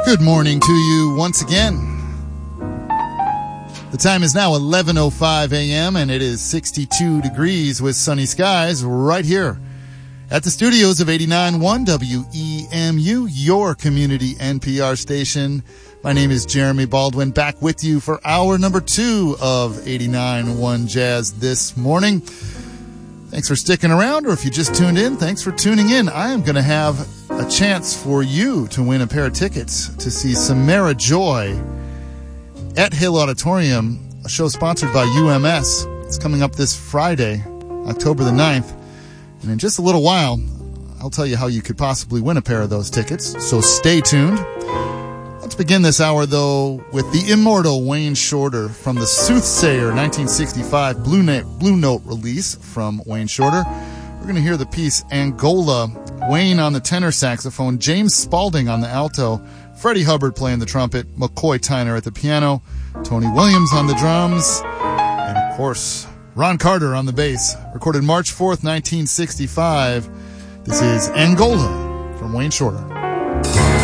Good morning to you once again. The time is now 11:05 a.m. and it is 62 degrees with sunny skies right here at the studios of 89.1 WEMU, your community NPR station. My name is Jeremy Baldwin, back with you for hour number 2 of 89.1 Jazz this morning. Thanks for sticking around, or if you just tuned in, thanks for tuning in. I am going to have a chance for you to win a pair of tickets to see Samara Joy at Hill Auditorium, a show sponsored by UMS. It's coming up this Friday, October the 9th. And in just a little while, I'll tell you how you could possibly win a pair of those tickets, so stay tuned. Let's begin this hour, though, with the immortal Wayne Shorter from the Soothsayer 1965 Blue Note release from Wayne Shorter. We're going to hear the piece Angola, Wayne on the tenor saxophone, James Spaulding on the alto, Freddie Hubbard playing the trumpet, McCoy Tyner at the piano, Tony Williams on the drums, and, of course, Ron Carter on the bass. Recorded March 4th, 1965. This is Angola from Wayne Shorter.